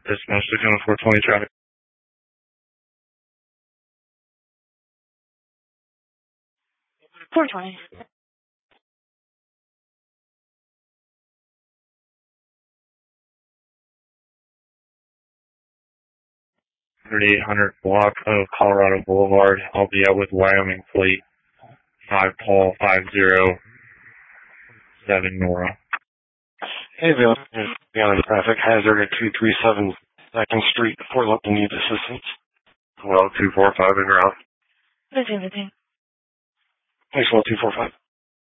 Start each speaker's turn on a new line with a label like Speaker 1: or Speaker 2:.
Speaker 1: Dispatch 420 traffic.
Speaker 2: 420.
Speaker 1: 3800 block of Colorado Boulevard. I'll be out with Wyoming Fleet. 5 Paul 507 Nora.
Speaker 3: Hey, Bill. Beyond traffic hazard at 237 2nd Street, Fort Lupton needs assistance.
Speaker 1: Hello, 245 in route.
Speaker 2: Busy.
Speaker 3: Thanks, 245.